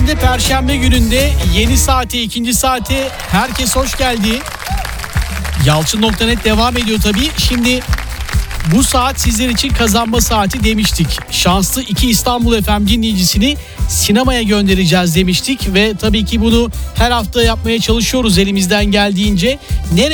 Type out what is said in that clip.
gününde, Perşembe gününde yeni saate, ikinci saate herkes hoş geldi. Yalçın.net devam ediyor tabii. Şimdi bu saat sizler için kazanma saati demiştik. Şanslı 2 İstanbul FM dinleyicisini sinemaya göndereceğiz demiştik. Ve tabii ki bunu her hafta yapmaya çalışıyoruz elimizden geldiğince. Nereye